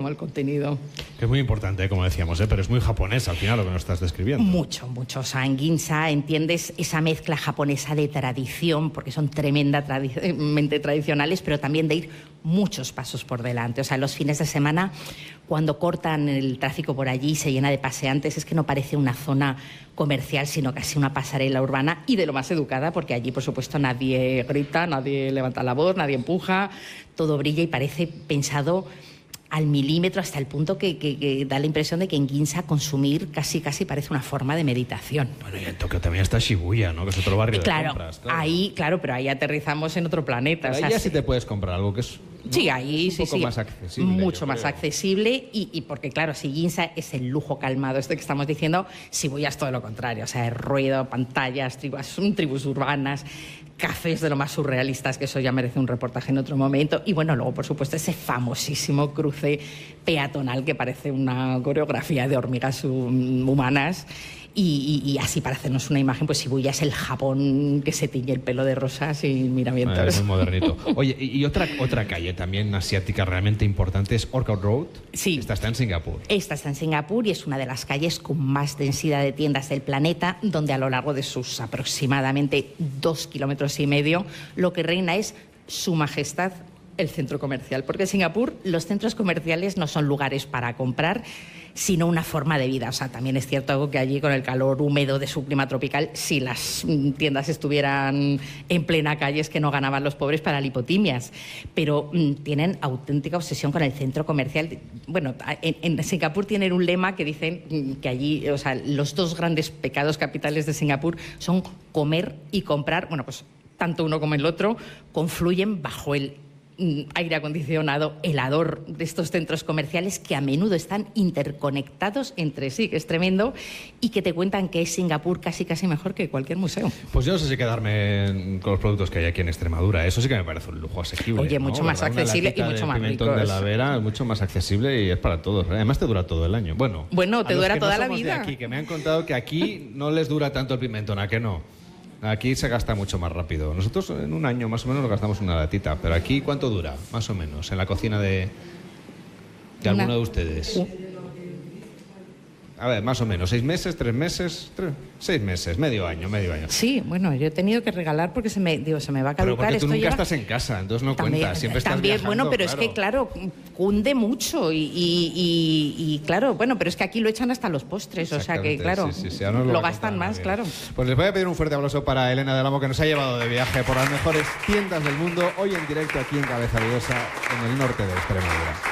el contenido. Que es muy importante, como decíamos, pero es muy japonés al final lo que nos estás describiendo. Mucho. O sea, en Ginza entiendes esa mezcla japonesa de tradición, porque son tremendamente tradicionales, pero también de ir muchos pasos por delante. O sea, los fines de semana, cuando cortan el tráfico por allí, se llena de paseantes, es que no parece una zona comercial, sino casi una pasarela urbana, y de lo más educada, porque allí, por supuesto, nadie grita, nadie levanta la voz, nadie empuja, todo brilla y parece pensado al milímetro, hasta el punto que da la impresión de que en Ginza consumir casi parece una forma de meditación. Bueno, y en Tokio también está Shibuya, ¿no? Que es otro barrio de compras. Claro, ahí, pero ahí aterrizamos en otro planeta. Pero ahí ya sí te puedes comprar algo que es... ¿no? Sí, ahí es un poco más accesible. Mucho más accesible y porque, claro, si Ginza es el lujo calmado que estamos diciendo, Shibuya es todo lo contrario. O sea, es ruido, pantallas, tribus urbanas, cafés de lo más surrealistas, que eso ya merece un reportaje en otro momento. Y bueno, luego, por supuesto, ese famosísimo cruce peatonal que parece una coreografía de hormigas humanas. Y así, para hacernos una imagen, pues Shibuya es el Japón que se tiñe el pelo de rosas y miramientos. Muy modernito. Oye, y otra calle también asiática realmente importante es Orchard Road. Sí. Esta está en Singapur. Esta está en Singapur y es una de las calles con más densidad de tiendas del planeta, donde a lo largo de sus aproximadamente 2,5 kilómetros, lo que reina es su majestad, el centro comercial. Porque en Singapur los centros comerciales no son lugares para comprar, sino una forma de vida. O sea, también es cierto que allí, con el calor húmedo de su clima tropical, si las tiendas estuvieran en plena calle, es que no ganaban los pobres para lipotimias. Pero tienen auténtica obsesión con el centro comercial. Bueno, en Singapur tienen un lema que dicen que allí, o sea, los dos grandes pecados capitales de Singapur son comer y comprar. Bueno, pues tanto uno como el otro confluyen bajo el aire acondicionado helador de estos centros comerciales, que a menudo están interconectados entre sí, que es tremendo, y que te cuentan que es Singapur casi mejor que cualquier museo. Pues yo no sé si quedarme con los productos que hay aquí en Extremadura. Eso sí que me parece un lujo asequible. Oye, mucho más accesible y mucho más rico. Pimentón de la Vera es mucho más accesible y es para todos. Además te dura todo el año. Bueno, te dura toda la vida. De aquí, que me han contado que aquí no les dura tanto el pimentón, ¿a qué no? Aquí se gasta mucho más rápido. Nosotros en un año más o menos nos gastamos una latita, pero aquí ¿cuánto dura? Más o menos, en la cocina de alguno de ustedes. A ver, más o menos, 6 meses, 3 meses, 6 meses, medio año. Sí, bueno, yo he tenido que regalar porque se me va a caducar. Pero porque tú esto nunca estás en casa, entonces no cuentas, siempre estás viajando. Bueno, pero claro, es que, claro, cunde mucho y claro, bueno, pero es que aquí lo echan hasta los postres, o sea que, claro, sí, lo gastan más, bien. Claro. Pues les voy a pedir un fuerte aplauso para Elena del Amo, que nos ha llevado de viaje por las mejores tiendas del mundo, hoy en directo aquí en Cabeza Villosa, en el norte de Extremadura.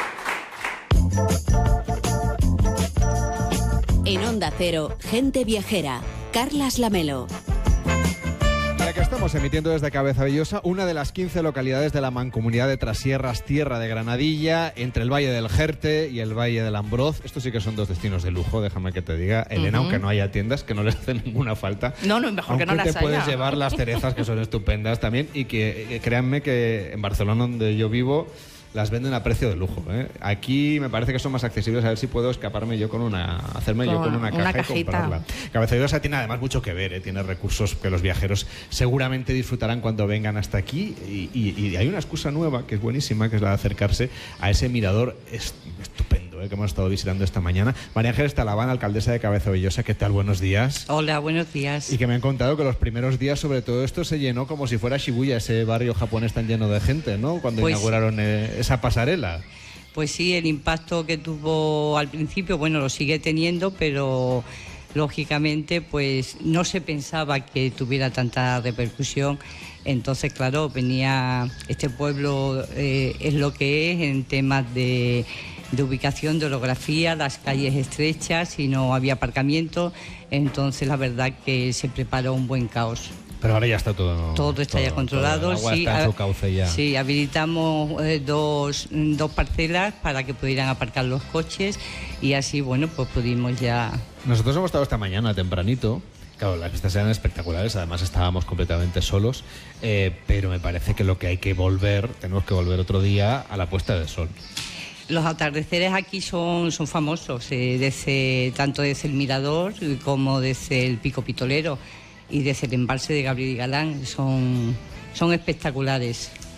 En Onda Cero, Gente Viajera, Carlas Lamelo. Ya que estamos emitiendo desde Cabeza Villosa, una de las 15 localidades de la mancomunidad de Trasierras, tierra de Granadilla, entre el Valle del Jerte y el Valle del Ambroz. Estos sí que son dos destinos de lujo, déjame que te diga, Elena, aunque no haya tiendas, que no les hacen ninguna falta. No, mejor aunque que no las haya. Te puedes llevar las cerezas, que son estupendas también, y que créanme que en Barcelona, donde yo vivo, las venden a precio de lujo, ¿eh? Aquí me parece que son más accesibles, a ver si puedo escaparme yo con una caja y comprarla. Cabeza Villosa tiene además mucho que ver, ¿eh? Tiene recursos que los viajeros seguramente disfrutarán cuando vengan hasta aquí y hay una excusa nueva que es buenísima, que es la de acercarse a ese mirador estupendo que hemos estado visitando esta mañana. María Ángeles Talaván, alcaldesa de Cabeza Villosa, ¿qué tal? Buenos días. Hola, buenos días. Y que me han contado que los primeros días, sobre todo esto, se llenó como si fuera Shibuya, ese barrio japonés tan lleno de gente, ¿no? Cuando inauguraron esa pasarela. Pues sí, el impacto que tuvo al principio, bueno, lo sigue teniendo, pero lógicamente pues no se pensaba que tuviera tanta repercusión. Entonces, claro, venía este pueblo, es lo que es en temas de ubicación, de orografía, las calles estrechas y no había aparcamiento, entonces la verdad que se preparó un buen caos. Pero ahora ya está todo está ya controlado. El agua está en su cauce ya. Sí, habilitamos dos parcelas para que pudieran aparcar los coches y así, bueno, pues pudimos ya... Nosotros hemos estado esta mañana tempranito. Claro, las vistas eran espectaculares, además estábamos completamente solos, pero me parece que lo que hay que tenemos que volver otro día a la puesta de sol. Los atardeceres aquí son famosos, tanto desde el Mirador como desde el Pico Pitolero y desde el embalse de Gabriel y Galán, son espectaculares.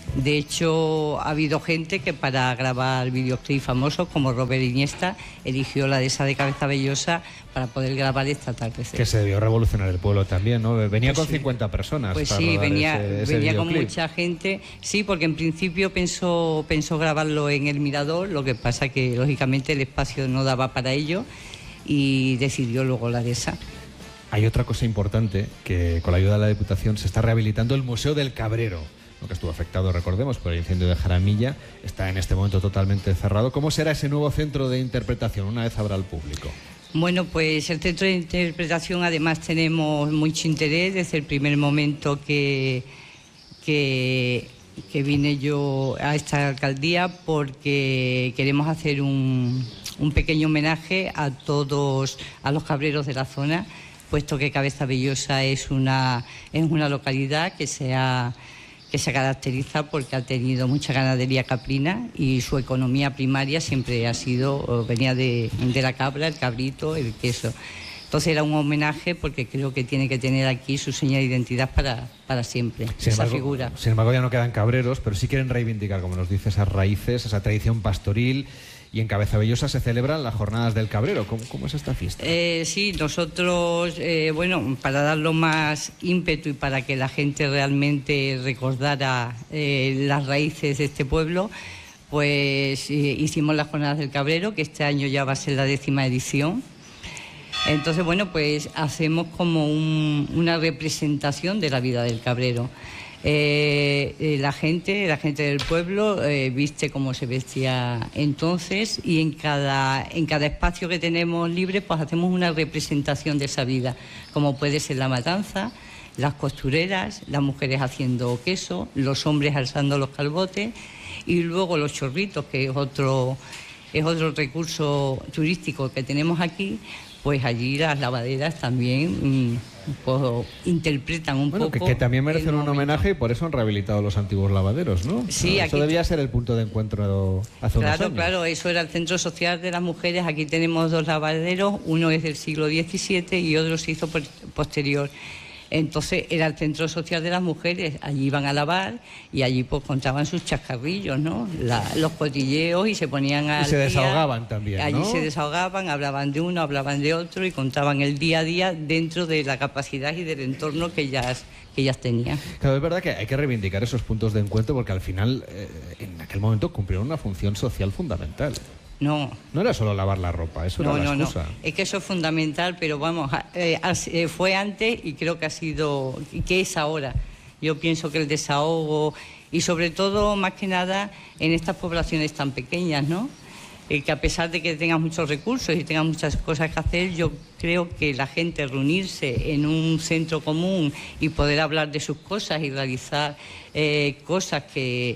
De hecho, ha habido gente que para grabar videoclips famosos, como Robert Iniesta, eligió la dehesa de Cabeza Vellosa para poder grabar esta atardecer. Que se debió revolucionar el pueblo también, ¿no? Venía Pues con sí. 50 personas. Pues para sí, rodar venía con videoclip. mucha gente. Sí, porque en principio pensó grabarlo en el Mirador, lo que pasa que lógicamente el espacio no daba para ello y decidió luego la dehesa. Hay otra cosa importante, que con la ayuda de la Diputación se está rehabilitando el Museo del Cabrero, lo que estuvo afectado, recordemos, por el incendio de Jaramilla. Está en este momento totalmente cerrado. ¿Cómo será ese nuevo centro de interpretación una vez abra al público? Bueno, pues el centro de interpretación además tenemos mucho interés desde el primer momento que vine yo a esta alcaldía, porque queremos hacer un pequeño homenaje a todos, a los cabreros de la zona, puesto que Cabeza Vellosa es una localidad que se caracteriza porque ha tenido mucha ganadería caprina y su economía primaria siempre venía de la cabra, el cabrito, el queso. Entonces era un homenaje porque creo que tiene que tener aquí su seña de identidad para siempre, esa figura. Sin embargo, ya no quedan cabreros, pero sí quieren reivindicar, como nos dice, esas raíces, esa tradición pastoril. Y en Cabeza Vellosa se celebran las jornadas del cabrero. ¿Cómo es esta fiesta? Sí, nosotros, para darlo más ímpetu y para que la gente realmente recordara las raíces de este pueblo, pues hicimos las jornadas del cabrero, que este año ya va a ser la 10ª edición. Entonces, pues hacemos como una representación de la vida del cabrero. La gente del pueblo viste como se vestía entonces, y en cada espacio que tenemos libre pues hacemos una representación de esa vida, como puede ser la matanza, las costureras, las mujeres haciendo queso, los hombres alzando los calbotes y luego los chorritos, que es otro recurso turístico que tenemos aquí. Pues allí las lavaderas también interpretan un poco. Que también merecen un homenaje, y por eso han rehabilitado los antiguos lavaderos, ¿no? Sí, eso debía ser el punto de encuentro hace unos años. Claro, eso era el Centro Social de las Mujeres. Aquí tenemos 2 lavaderos, uno es del siglo XVII y otro se hizo posterior. Entonces era el Centro Social de las Mujeres, allí iban a lavar y allí pues contaban sus chascarrillos, ¿no? Los cotilleos, y se ponían a... Y se desahogaban también, ¿no? Allí se desahogaban, hablaban de uno, hablaban de otro y contaban el día a día dentro de la capacidad y del entorno que ellas tenían. Claro, es verdad que hay que reivindicar esos puntos de encuentro, porque al final, en aquel momento, cumplieron una función social fundamental. No era solo lavar la ropa, eso era la excusa. No. Es que eso es fundamental, pero vamos, fue antes y creo que es ahora. Yo pienso que el desahogo, y sobre todo, más que nada, en estas poblaciones tan pequeñas, ¿no? Que a pesar de que tengan muchos recursos y tengan muchas cosas que hacer, yo creo que la gente reunirse en un centro común y poder hablar de sus cosas y realizar cosas que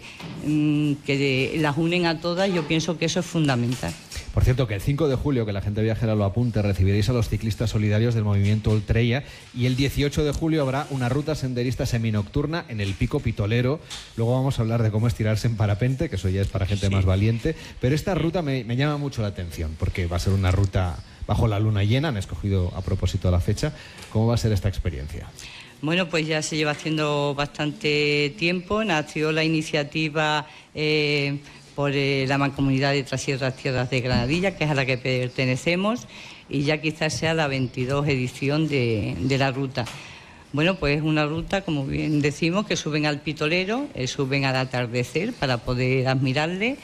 las unen a todas, yo pienso que eso es fundamental. Por cierto, que el 5 de julio, que la gente viajera lo apunte, recibiréis a los ciclistas solidarios del movimiento Ultrella, y el 18 de julio habrá una ruta senderista seminocturna en el Pico Pitolero. Luego vamos a hablar de cómo estirarse en parapente, que eso ya es para gente más valiente, pero esta ruta me llama mucho la atención, porque va a ser una ruta bajo la luna llena. Han escogido a propósito la fecha. ¿Cómo va a ser esta experiencia? Bueno, pues ya se lleva haciendo bastante tiempo. Nació la iniciativa por la Mancomunidad de Trasierras Tierras de Granadilla, que es a la que pertenecemos, y ya quizás sea la 22 edición de la ruta. Bueno, pues es una ruta, como bien decimos, que suben al Pitolero, suben al atardecer para poder admirarle.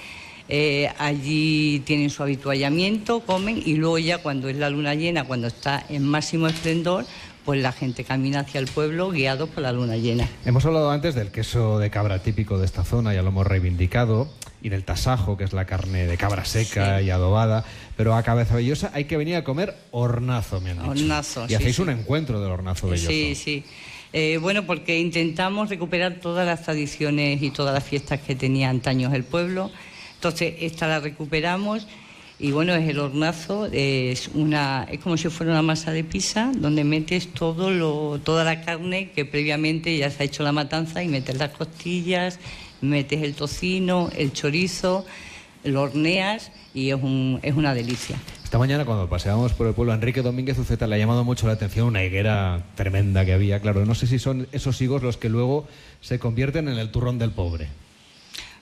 Allí tienen su habituallamiento, comen, y luego ya cuando es la luna llena, cuando está en máximo esplendor, pues la gente camina hacia el pueblo guiado por la luna llena. Hemos hablado antes del queso de cabra típico de esta zona, ya lo hemos reivindicado, y del tasajo, que es la carne de cabra seca y adobada, pero a Cabeza Vellosa hay que venir a comer hornazo, me han dicho. Hornazo, y hacéis un encuentro del hornazo velloso. Sí. Bueno, porque intentamos recuperar todas las tradiciones y todas las fiestas que tenía antaños el pueblo. Entonces, esta la recuperamos. Y bueno, es el hornazo, es como si fuera una masa de pizza, donde metes toda la carne que previamente ya se ha hecho la matanza, y metes las costillas, metes el tocino, el chorizo, lo horneas y es una delicia. Esta mañana, cuando paseábamos por el pueblo, a Enrique Domínguez Uceta le ha llamado mucho la atención una higuera tremenda que había. Claro, no sé si son esos higos los que luego se convierten en el turrón del pobre.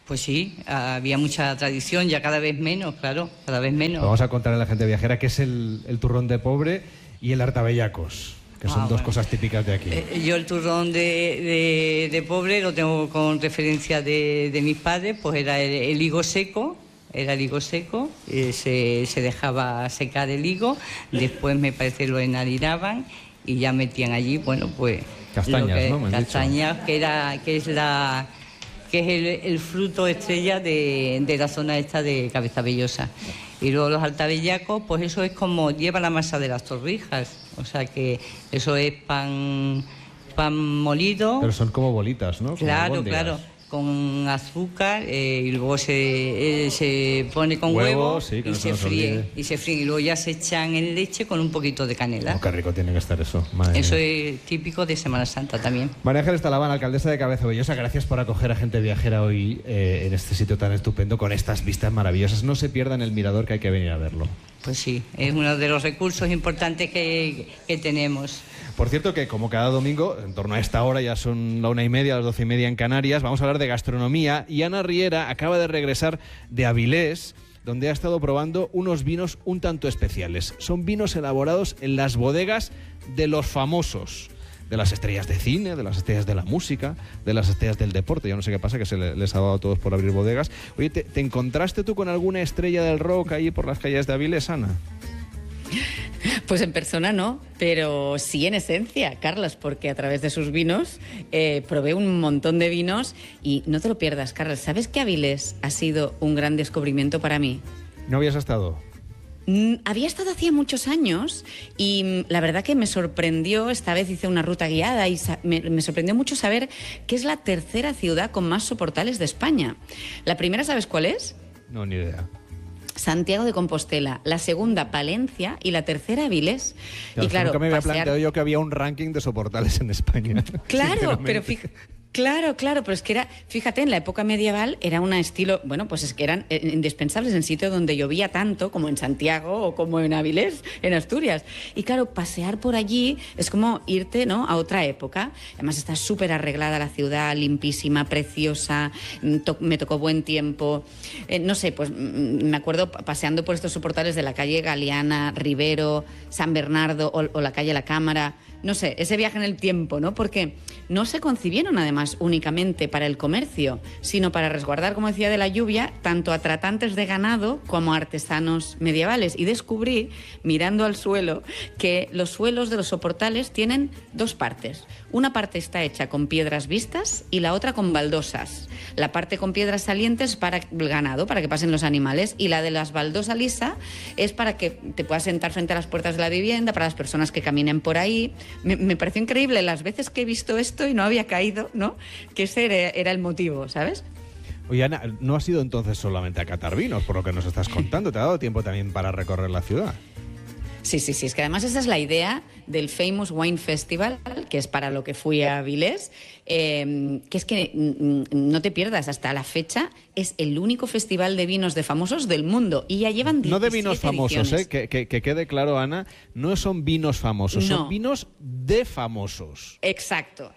Pues sí, había mucha tradición, ya cada vez menos, claro, cada vez menos. Vamos a contar a la gente viajera qué es el turrón de pobre y el hartabellacos, que son dos cosas típicas de aquí. Yo el turrón de pobre lo tengo con referencia de mis padres, pues era el higo seco. Era el higo seco, se dejaba secar el higo, después me parece lo enharinaban y ya metían allí, bueno, pues... Castañas, ¿no? Castañas, que es el fruto estrella de la zona esta de Cabezabellosa. Y luego los hartabellacos, pues eso es como lleva la masa de las torrijas, o sea que eso es pan molido. Pero son como bolitas, ¿no? Claro, con azúcar y luego se pone con huevo sí, y se fríe. Y luego ya se echan en leche con un poquito de canela. Oh, qué rico tiene que estar eso. Eso es típico de Semana Santa también. María Ángeles Talabán, alcaldesa de Cabezabellosa, gracias por acoger a Gente Viajera hoy en este sitio tan estupendo con estas vistas maravillosas. No se pierdan el mirador, que hay que venir a verlo. Pues sí, es uno de los recursos importantes que tenemos. Por cierto que como cada domingo, en torno a esta hora, ya son la 1:30, las 12:30 en Canarias, vamos a hablar de gastronomía y Ana Riera acaba de regresar de Avilés, donde ha estado probando unos vinos un tanto especiales. Son vinos elaborados en las bodegas de los famosos, de las estrellas de cine, de las estrellas de la música, de las estrellas del deporte. Yo no sé qué pasa, que se les ha dado a todos por abrir bodegas. Oye, ¿te encontraste tú con alguna estrella del rock ahí por las calles de Avilés, Ana? Pues en persona no, pero sí en esencia, Carlos, porque a través de sus vinos probé un montón de vinos y no te lo pierdas, Carlos. ¿Sabes que Avilés ha sido un gran descubrimiento para mí? ¿No habías estado? Había estado hacía muchos años y la verdad que me sorprendió, esta vez hice una ruta guiada y me sorprendió mucho saber que es la tercera ciudad con más soportales de España. ¿La primera sabes cuál es? No, ni idea. Santiago de Compostela, la segunda Palencia y la tercera Avilés. Claro, y claro, nunca me había planteado yo que había un ranking de soportales en España. Claro, pero Claro, pero es que era, fíjate, en la época medieval era un estilo, bueno, pues es que eran indispensables en sitios donde llovía tanto, como en Santiago o como en Avilés, en Asturias. Y claro, pasear por allí es como irte, ¿no?, a otra época. Además está súper arreglada la ciudad, limpísima, preciosa, me tocó buen tiempo. No sé, pues me acuerdo paseando por estos soportales de la calle Galeana, Rivero, San Bernardo o la calle La Cámara. No sé, ese viaje en el tiempo, ¿no? Porque no se concibieron además únicamente para el comercio, sino para resguardar, como decía, de la lluvia, tanto a tratantes de ganado como a artesanos medievales. Y descubrí, mirando al suelo, que los suelos de los soportales tienen dos partes. Una parte está hecha con piedras vistas y la otra con baldosas. La parte con piedras salientes para el ganado, para que pasen los animales, y la de las baldosas lisa es para que te puedas sentar frente a las puertas de la vivienda, para las personas que caminen por ahí. Me pareció increíble las veces que he visto esto y no había caído, ¿no?, que ese era el motivo, ¿sabes? Oye, Ana, no has ido entonces solamente a catar vinos, por lo que nos estás contando. ¿Te ha dado tiempo también para recorrer la ciudad? Sí, es que además esa es la idea del Famous Wine Festival, que es para lo que fui a Avilés, que es que no te pierdas, hasta la fecha es el único festival de vinos de famosos del mundo y ya llevan 17 No de vinos famosos, que quede claro, Ana, no son vinos famosos, no. Son vinos de famosos. Exacto.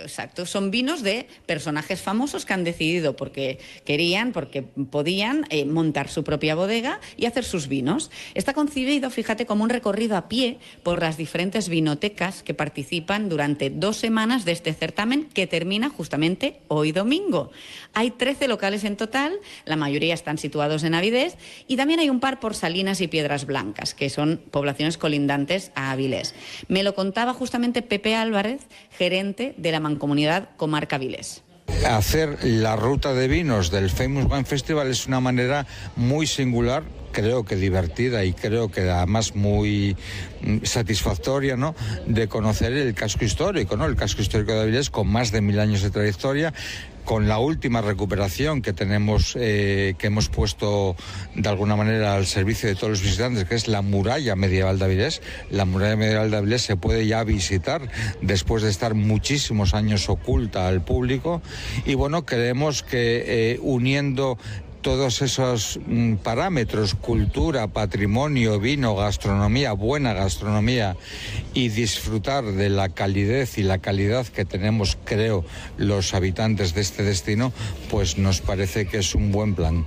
Son vinos de personajes famosos que han decidido porque querían, porque podían montar su propia bodega y hacer sus vinos. Está concebido, fíjate, como un recorrido a pie por las diferentes vinotecas que participan durante 2 semanas de este certamen que termina justamente hoy domingo. Hay 13 locales en total, la mayoría están situados en Avilés y también hay un par por Salinas y Piedras Blancas, que son poblaciones colindantes a Avilés. Me lo contaba justamente Pepe Álvarez, gerente de la Mancomunidad Comarca Avilés. Hacer la ruta de vinos del Famous Wine Festival es una manera muy singular, creo que divertida y creo que además muy satisfactoria, ¿no?, de conocer el casco histórico, ¿no?, el casco histórico de Avilés, con más de 1000 años de trayectoria, con la última recuperación que tenemos, que hemos puesto de alguna manera al servicio de todos los visitantes, que es la muralla medieval de Avilés. La muralla medieval de Avilés se puede ya visitar después de estar muchísimos años oculta al público y bueno, creemos que uniendo todos esos parámetros, cultura, patrimonio, vino, gastronomía, buena gastronomía, y disfrutar de la calidez y la calidad que tenemos, creo, los habitantes de este destino, pues nos parece que es un buen plan.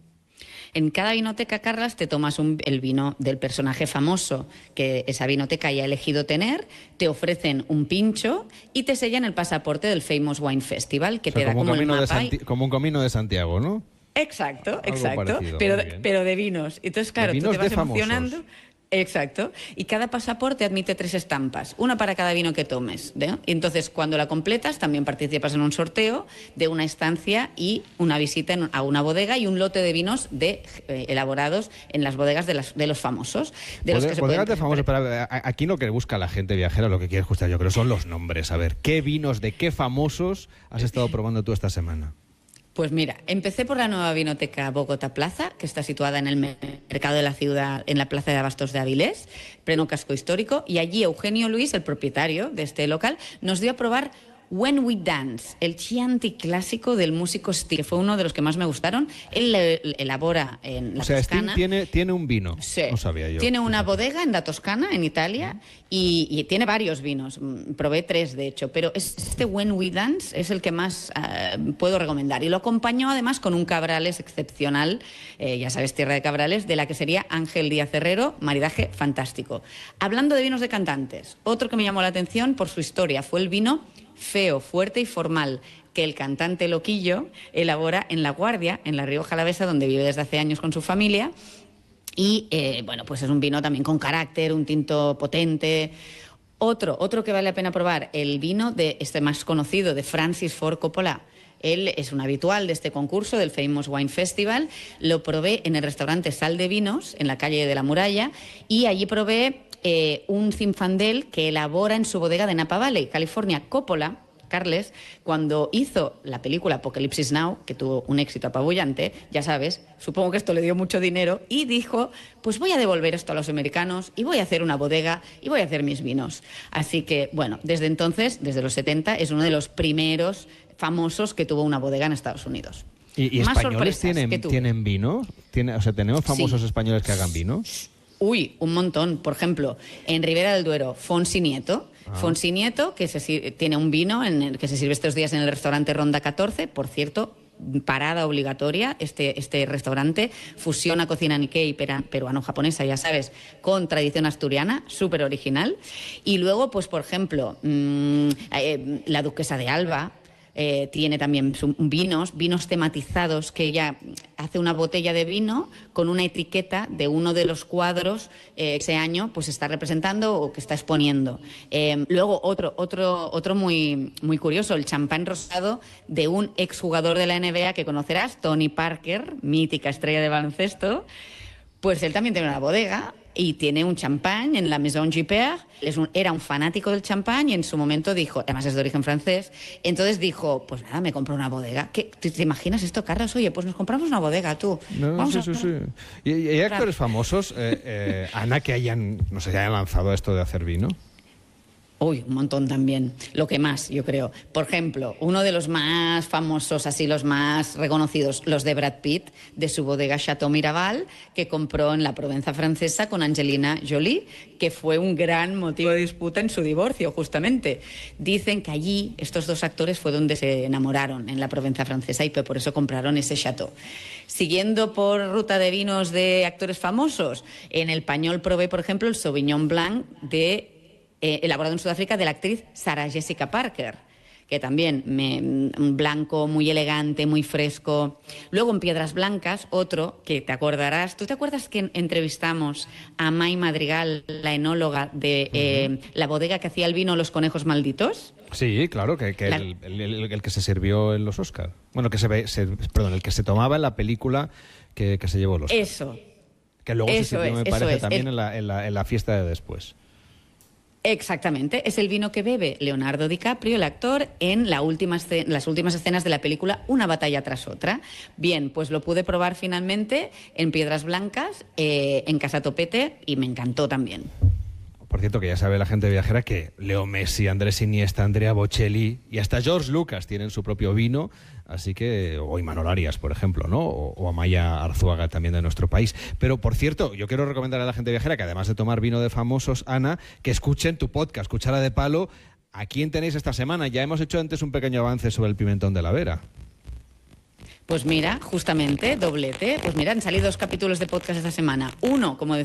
En cada vinoteca, Carlas, te tomas el vino del personaje famoso que esa vinoteca haya elegido tener, te ofrecen un pincho y te sellan el pasaporte del Famous Wine Festival, que, o sea, te da como el mapa. Como un camino de Santiago, ¿no? Exacto, exacto. Parecido, pero de vinos. Entonces, claro, tú te vas emocionando. Exacto. Y cada pasaporte admite 3 estampas, una para cada vino que tomes, ¿no? Y entonces, cuando la completas, también participas en un sorteo de una estancia y una visita a una bodega y un lote de vinos elaborados en las bodegas de los famosos. Bodegas de famosos, pero aquí lo que busca la gente viajera, lo que quiere escuchar, yo creo, son los nombres. A ver, ¿qué vinos de qué famosos has estado probando tú esta semana? Pues mira, empecé por la nueva vinoteca Bogotá Plaza, que está situada en el mercado de la ciudad, en la plaza de Abastos de Avilés, pleno casco histórico, y allí Eugenio Luis, el propietario de este local, nos dio a probar When We Dance, el Chianti clásico del músico Sting, que fue uno de los que más me gustaron. Él elabora en la Toscana. Sting tiene un vino, sí, no sabía yo. Tiene una bodega en la Toscana, en Italia, y tiene varios vinos. Probé 3, de hecho, pero este When We Dance es el que más puedo recomendar. Y lo acompañó además con un Cabrales excepcional, ya sabes, tierra de Cabrales, de la que sería Ángel Díaz Herrero, maridaje fantástico. Hablando de vinos de cantantes, otro que me llamó la atención por su historia fue el vino Feo, Fuerte y Formal, que el cantante Loquillo elabora en La Guardia, en La Rioja Alavesa, donde vive desde hace años con su familia. Y, bueno, pues es un vino también con carácter, un tinto potente. Otro que vale la pena probar, el vino de este más conocido, de Francis Ford Coppola. Él es un habitual de este concurso, del Famous Wine Festival. Lo probé en el restaurante Sal de Vinos, en la calle de la Muralla, y allí probé un Zinfandel que elabora en su bodega de Napa Valley, California. Coppola, Carles, cuando hizo la película Apocalipsis Now, que tuvo un éxito apabullante, ya sabes, supongo que esto le dio mucho dinero, y dijo, pues voy a devolver esto a los americanos y voy a hacer una bodega y voy a hacer mis vinos. Así que, bueno, desde entonces, desde los 70, es uno de los primeros famosos que tuvo una bodega en Estados Unidos. ¿Y españoles tienen vino? O sea, ¿tenemos famosos españoles que hagan vino? Uy, un montón. Por ejemplo, en Ribera del Duero, Fonsi Nieto. Fonsi Nieto, que tiene un vino en el que se sirve estos días en el restaurante Ronda 14. Por cierto, parada obligatoria. Este restaurante fusiona cocina Nikkei peruano-japonesa, ya sabes, con tradición asturiana, súper original. Y luego, pues por ejemplo, la Duquesa de Alba. Tiene también vinos tematizados, que ella hace una botella de vino con una etiqueta de uno de los cuadros que ese año pues está representando o que está exponiendo. Luego otro muy, muy curioso, el champán rosado de un exjugador de la NBA que conocerás, Tony Parker, mítica estrella de baloncesto. Pues él también tiene una bodega y tiene un champán en la Maison Gipper. Era un fanático del champán y en su momento dijo, además es de origen francés, entonces dijo, pues nada, me compro una bodega. ¿Te imaginas esto, Carlos? Oye, pues nos compramos una bodega, tú. No, sí. ¿Y hay actores famosos, Ana, que hayan lanzado esto de hacer vino? Uy, un montón también. Lo que más, yo creo. Por ejemplo, uno de los más famosos, así los más reconocidos, los de Brad Pitt, de su bodega Chateau Miraval, que compró en la Provenza francesa con Angelina Jolie, que fue un gran motivo de disputa en su divorcio, justamente. Dicen que allí estos dos actores fue donde se enamoraron, en la Provenza francesa, y por eso compraron ese chateau. Siguiendo por ruta de vinos de actores famosos, en el Pañol probé, por ejemplo, el Sauvignon Blanc elaborado en Sudáfrica de la actriz Sarah Jessica Parker, que también un blanco muy elegante, muy fresco. Luego en Piedras Blancas, otro que te acordarás. ¿Tú te acuerdas que entrevistamos a May Madrigal, la enóloga de la bodega que hacía el vino Los Conejos Malditos? Sí, claro, el que se sirvió en los Oscar. Bueno, el que se tomaba en la película que se llevó los Oscar. Eso. Que luego se sirvió, me parece, también en la fiesta de después. Exactamente, es el vino que bebe Leonardo DiCaprio, el actor, en las últimas escenas de la película Una batalla tras otra. Bien, pues lo pude probar finalmente en Piedras Blancas, en Casa Topete, y me encantó también. Por cierto, que ya sabe la gente viajera que Leo Messi, Andrés Iniesta, Andrea Bocelli y hasta George Lucas tienen su propio vino, así que, o Imanol Arias, por ejemplo, ¿no? O Amaya Arzuaga, también de nuestro país. Pero, por cierto, yo quiero recomendar a la gente viajera que además de tomar vino de famosos, Ana, que escuchen tu podcast, Cuchara de Palo. ¿A quién tenéis esta semana? Ya hemos hecho antes un pequeño avance sobre el pimentón de la Vera. Pues mira, justamente, doblete. Pues mira, han salido 2 capítulos de podcast esta semana. Uno, como